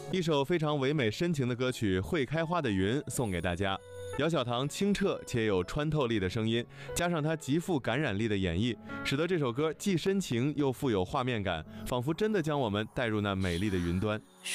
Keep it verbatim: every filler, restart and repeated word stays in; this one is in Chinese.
一首非常唯美深情的歌曲《会开花的云》送给大家。姚小棠清澈且有穿透力的声音，加上她极富感染力的演绎，使得这首歌既深情又富有画面感，仿佛真的将我们带入那美丽的云端。